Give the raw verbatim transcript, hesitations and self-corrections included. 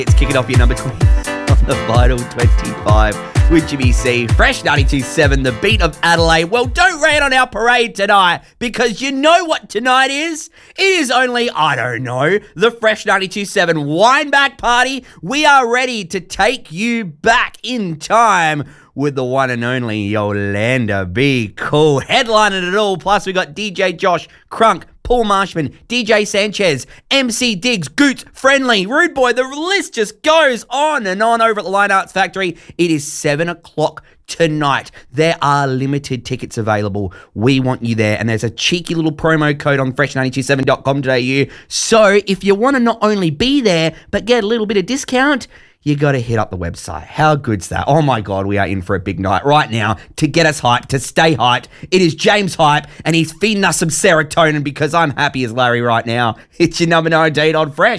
It's kicking off your number twenty on the Vital twenty-five with Jimmy C. Fresh ninety-two point seven, the beat of Adelaide. Well, don't rain on our parade tonight, because you know what tonight is? It is only, I don't know, the Fresh ninety-two point seven Wind Back Party. We are ready to take you back in time with the one and only Yolanda Be Cool headlining it all. Plus, we got D J Josh, Crunk, Paul Marshman, D J Sanchez, M C Diggs, Goots, Friendly, Rude Boy. The list just goes on and on over at the Line Arts Factory. It is seven o'clock tonight. There are limited tickets available. We want you there. And there's a cheeky little promo code on fresh nine two seven dot com dot a u. So if you want to not only be there, but get a little bit of discount, you got to hit up the website. How good's that? Oh my God, we are in for a big night right now. To get us hyped, to stay hyped, it is James Hype, and he's feeding us some serotonin because I'm happy as Larry right now. It's your number nineteen on Fresh.